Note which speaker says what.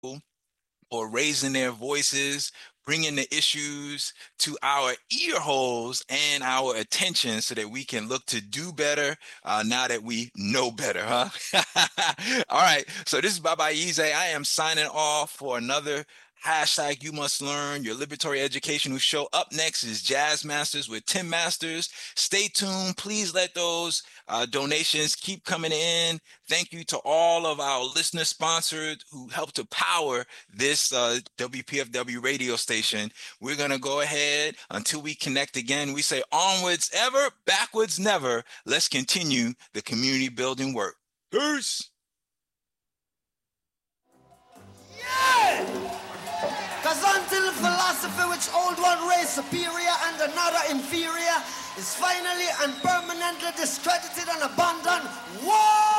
Speaker 1: or raising their voices, bringing the issues to our ear holes and our attention so that we can look to do better now that we know better, huh? All right. So this is Baba Yize. I am signing off for another hashtag You Must Learn, your liberatory educational show. Up next is Jazz Masters with Tim Masters. Stay tuned. Please let those donations keep coming in. Thank you to all of our listener sponsors who helped to power this WPFW radio station. We're going to go ahead until we connect again. We say onwards ever, backwards never. Let's continue the community building work. Peace.
Speaker 2: Yeah! Cause until the philosophy which old one race superior and another inferior is finally and permanently discredited and abandoned, war!